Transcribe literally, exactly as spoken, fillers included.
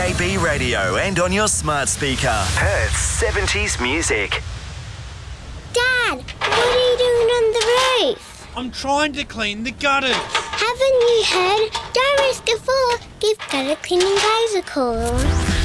A B radio and on your smart speaker. Perth's seventies music. Dad, what are you doing on the roof? I'm trying to clean the gutters. Haven't you heard? Don't risk a fall. Give gutter cleaning guys a call.